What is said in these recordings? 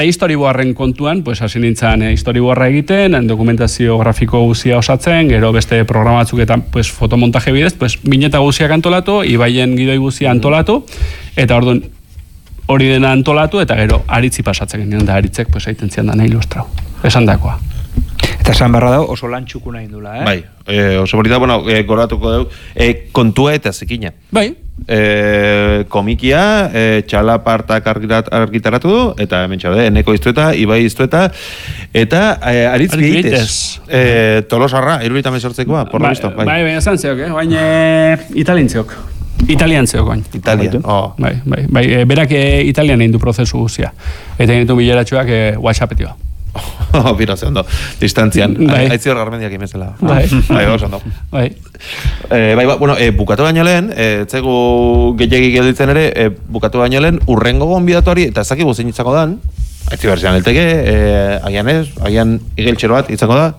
storyboarden kontuan, pues hasi nintzen storyboarda egiten, dokumentazio grafiko guzia osatzen, gero beste programa batzuketan pues fotomontaje bidez, pues bineta guziak antolatu, ibaien gidoi guzia antolatu, eta orduan hori dena antolatu, eta gero aritzi pasatzen ginen, da aritzek pues aiten zian dana ilustrau. Esan dakoa. Eta esan barra dago oso lan txukuna indula, Bai, oso borita, bueno, goratuko dugu, kontua eta zekina. Bai. Komikia, txalapartak argitaratu du, eta hemen txalde, Eneko Iztueta, Ibai Iztueta, eta Aritz Bieites. Tolosarra, 78koa, por lo visto. Bai, baina esan zeok, baina italientzeok. Italiantzeok bain. Italian, Bai, berak italian egin du prozesu guzia. Eta egin du bileratxoak WhatsAppetioa. Bira, ze ondo, distantzian. Aitzior garmendiak imezela. Bai, oso ondo. Bai, bueno, bukatu baino lehen, etzegu gehiagik gelditzen ere, bukatu baino lehen, urrengo gonbidatuari, eta ezakigu zein itzako dan, aitzi berzean elteke, agian ez, agian igeltxero bat itzako da,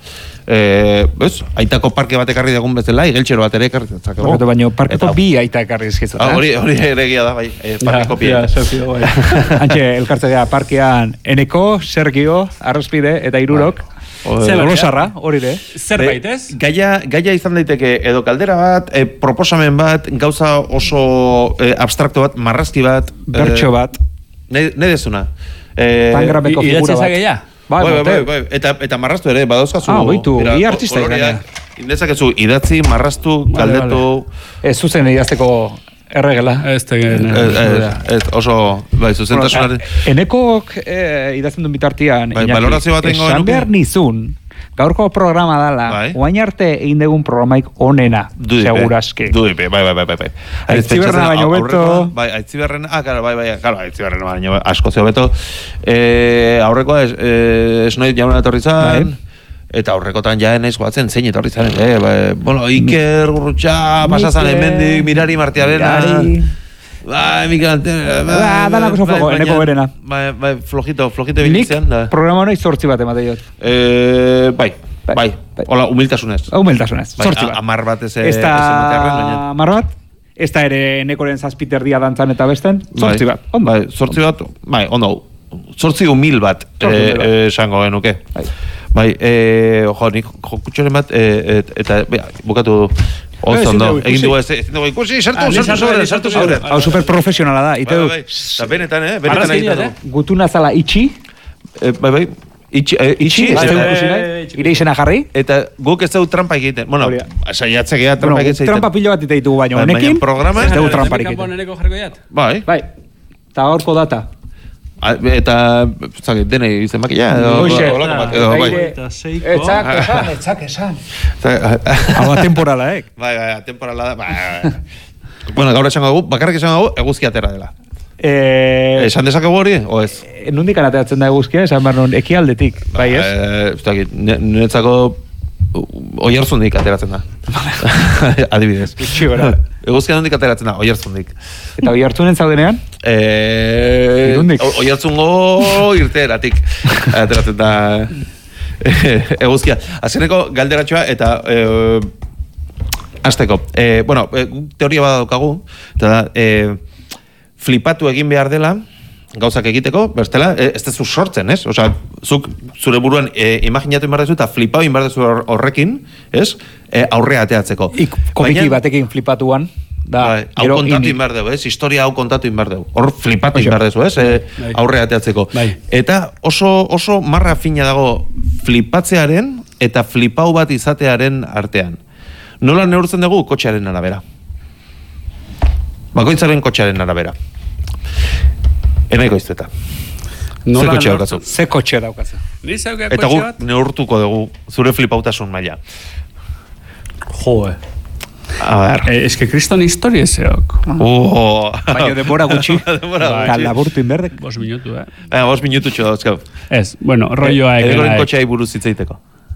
aitako parke bat ekarri dagun bezala, igeltxero bat ere ekarri datzako. Baina parkeko bi aita ekarri izkizu. Hori ere egia da, bai, parkeko bi. Antxe, elkartzea parkean Eneko, Sergio, Arrozpide eta Irurok. Olosarra, hori de. Zerbait, ez? Gaia izan daiteke edo kaldera bat, proposamen bat, gauza oso abstrakto bat, marrazki bat. Bertxo bat. Ne dezuna. Tangrabeko figura bat. Bai, eta marraztu ere, badauzkazu. Boitu, bi artista izan. Indezakezu, idatzi, marraztu, galdetu. Ez zuzen idazteko erregela. Ez tegen. Oso, bai, zuzentasunaren. Enekok idazten duen bitartian, balorazio bat engo esan behar nizun, gaurko programa dala, oain arte egin degun programaik onena, seguraski. Dudipe, bai. Aitziberrena baino beto. Bai, aitziberrena, aitziberrena baino asko zeo beto. Aurrekoa, esnoit jauna etorri zan, eta aurrekotan jaen ez goatzen zein etorri zaren. Bueno, Iker Gurrutxa, pasazan hemendik, Mirari Martiabena. Bai, Mikel Antena. Danak oso flojo, Eneko berena. Bai, flojito bilitzean. Nik programa honi 8 bat emate jot. Bai. Hola, humiltasunez. Humiltasunez, 8 bat. Amar bat ez amar bat. Ez da ere Enekoren zazpiterdia dantzan eta besten. 8 bat. Bai, 8 bat. Bai, ondo. 8 humil bat esango genuke. Bai, nik jokutxoren bat, eta bukatu ozondo, egin dugu ikusi, sartu sobre. Hau superprofesionala da, ite du. Eta benetan egiten du. Gutuna zala itxi. Bai, itxi. Ire izena jarri. Eta guk ez dugu trampa egiten. Bueno, saiatzek ega trampa egiten. Trampa pilo bat ite ditugu baino, honekin, ez dugu trampa egiten. Bai. Eta gaurko data. Eta, zake, denei izen makia. Etzak esan. Hau atemporala, Bai, atemporala da. Bueno, gaur esango dugu, bakarrik esango dugu, eguzki atera dela. Esan dezakegu hori, o ez? Nundik anateatzen da eguzkia, esan behar nun, ekialdetik, bai ez? Niretzako Oiarzundik ateratzen da. Adibidez. Eguzkia nondik ateratzen da, Oiarzundik. Eta Oiartzunen zaudenean? Oiartzungo irteeratik ateratzen da eguzkia. Azkeneko galderatxoa eta azteko. Bueno, teoria bat daukagu, eta da, flipatu egin behar dela, gauzak egiteko, bestela, ez dezu sortzen, ez? Osa, zuk zure buruan imaginatu inbar dezu eta flipau inbar dezu horrekin, ez? Aurrea ateatzeko. Komiki batekin flipatuan. Hau kontatu inbar dugu, ez? Historia hau kontatu inbar dugu. Hor flipatu inbar dezu, ez? Aurrea ateatzeko. Eta oso marra fina dago flipatzearen eta flipau bat izatearen artean. Nola neurtzen dugu? Kotxearen arabera. Bakoitzaren kotxearen arabera. Eneko Iztueta. Ze kotxe daukazu? Ze kotxe daukazu. Eta guk neurtuko dugu zure flipautasun maila. Joe. A ver. Es que kriston historia zeok. Baina denbora gutxi. Eta laburtu inberdek. 5 minutu, 5 minutu txo dauzkau. Ez, bueno, rolloa egin. Egoren kotxeai buruz hitzaiteko.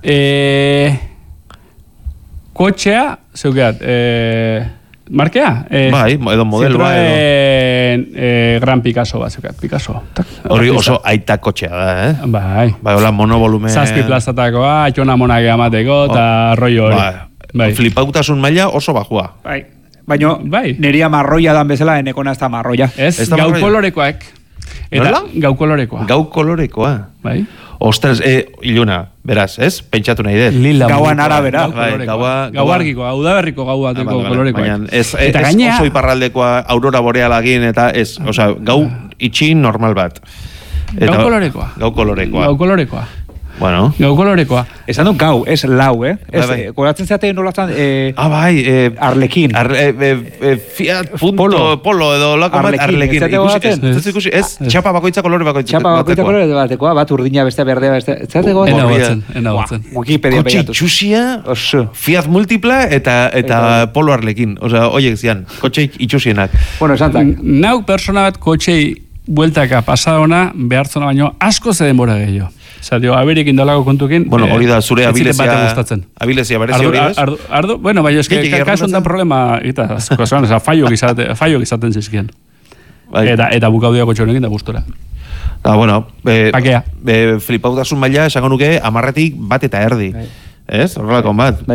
Kotxea, zeukeat, markea? Bai, edo modeloa edo. Gran Picasso bat, zeukeat, Picasso. Hori oso aita kotxea da, Bai. Bai, hola monovolumen. 7 plazatakoa, atxona monak emateko, eta rollo hori. Bai. Flipautasun maila oso bajua. Bai. Baina, neria marroia dan bezala, Enekona ez da marroia. Ez, gau kolorekoak. Eta gau kolorekoa. Gau kolorekoa. Bai. Ostras, Iluna, beraz, ez? Pentsatu nahi dut. Gauan arabera. Gau argikoa, udaberriko gau bateko kolorekoa. Ez oso iparraldekoa aurora borealagin, eta ez, osea, gau itxin normal bat. Gau kolorekoa. Gau kolorekoa. Gau kolorekoa. Bueno. Gau kolorekoa. Esan du gau, ez lau, Koratzen zeate nolatan... Arlekin. Fiat, punto, polo edo lako bat, Arlekin. Ikusi, ez, txapa bakoitza kolore bakoitza. Txapa bakoitza kolore batekoa, bat urdina beste berdea beste. Zate goatzen? Ena batzen. Wikipedia peiatu. Kotxe itxusia, Fiat Multipla eta polo Arlekin. Osea, oiek zian, kotxe itxusienak. Bueno, esantzak. Nau persona bat kotxei bueltaka pasadona behartzona baino asko ze denbora gehiago. Osa, aberik indalako kontukin... Bueno, hori da, zure abilezia berezi hori, ez? Ardu, bueno, bai, eske, kasun da problema, eta, fallo gizaten zizkien. Eta bukaudia kotxonekin da gustora. Bueno, pakea. Flipautasun maila, esango nuke, 10 bat eta erdi. Ez? Horrelako bat.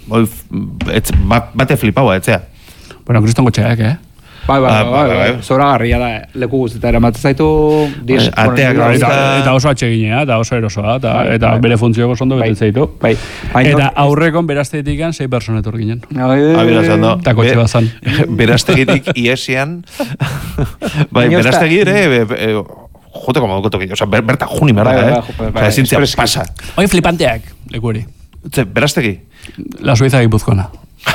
Bate flipaua, etzea. Bueno, kriston kotxeak, Bai. Zoragarria da, leku guztita eramatzen zaitu... Ateak eta oso atxeginea, eta oso erosoa, eta bere funtzioko sondo bete zaitu. Eta aurrekon beraztegitik 6 personetor ginen. Eta kotxe bazan. Beraztegitik iesian... Beraztegi ere... Joteko moduko toki, berta juni merda, ezintzia pasa. Hoi flipanteak, leku hori. Beraztegi? La Suiza gipuzkoana.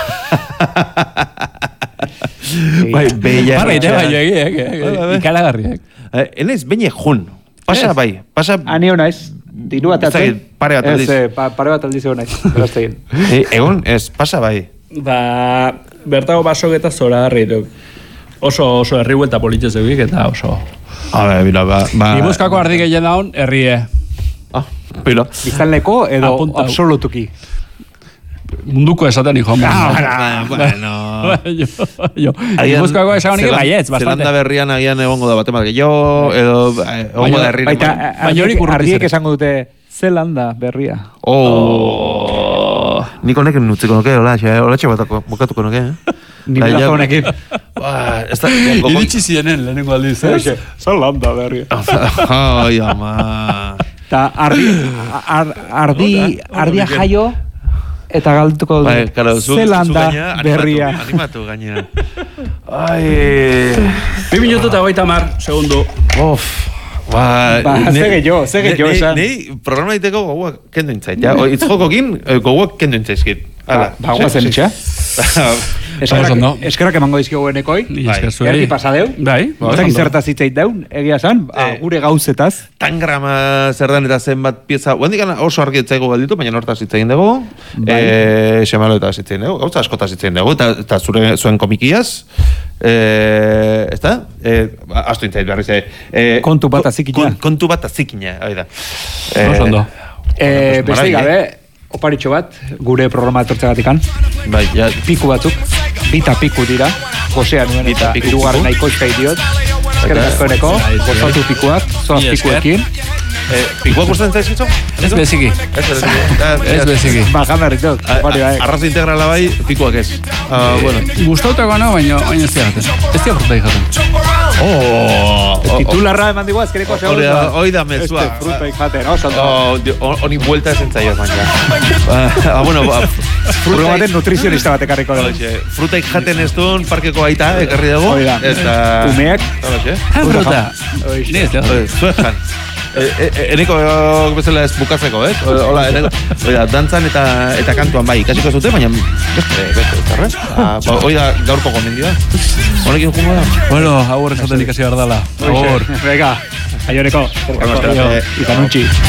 Bella. Ikaragarriak. Enaiz, beine jun. Pasa bai. Anio naiz. Diru bat atzen. Pare bat aldiz. Pare bat aldiz egon naiz. Egon, ez, pasa bai. Bertago basok eta zoragarri. Oso herri huelta politxez egik eta oso... Gipuzkoako ardi gehien daun, herrie. Biztanleko edo absolutuki. Munduko esaten hijo. Bueno. Gipuzkoako esan honik baietz, bastante. Zelanda berrian agian egongo da batemat gehiago, edo egongo da herri. Ardiek esango dute Zelanda berria. Nik honekin nutziko nuke, holatxe bukatuko nuke, Ni belako honekin. Iritsi zienen lehenengo aldiz, ez? Zelanda berria. Ai, ama. Ta ardia jaio, eta galduko du Zelanda berria. Animatu gaina. 2 minutu eta 30 segundo. Zege jo esan. Nei programa diteko goguak kendu intzait. Itzjokokin goguak kendu intzaizkit. Guazen itxa. Eskerrak emango dizkigu enekoi. Erdi pasadeu. Zaki zertaz hitzait daun, egia zan, gure gauzetaz. Tangrama zer dan eta zenbat pieza. Guandik oso argi etzaigu galditu, baina hortaz hitzain dugu. Xemalo eta hitzain dugu. Gauza askotaz hitzain dugu. Eta zuen komikiaz. Ezta? Astu intzait berriz. Kontu bat azikina. Kontu bat azikina. Oso ondo. Beste gabe, oparitxo bat, gure programa etortzegatikan. Piku batzuk. Bita piku dira. Josea nuen eta irugarren nahiko izkai diot. Eskerrik asko eneko. Bostatu pikuak, zoaz pikuekin. Pikuak gustatzen zaizkitzu? Ez beziki. Ez beziki. Bajanarrik dut. Arraza integrala bai, pikuak ez. Gustautako no, baina ez diagaten. Ez diagaten jaten. Titularra eman digua, ezkeriko segundo. Hoi da mezua. Fruta ikjaten, honi buelta esen zaioz baina. Bueno, fruta baten nutrizionista batek harriko dugu. Fruta ikjaten ez duen parkeko aita, ekarri dugu. Umeak. Fruta. Ni ez diagaten. Eneko bezala ez bukatzeko, ez? Hola, dantzan eta kantuan bai, ikasiko zute, baina beste, hoi da gaurko gomendioa. Honekin jungo da? Bueno, agur esaten ikasi behar dala. Agur. Venga, aio eneko. Ikanuntxi.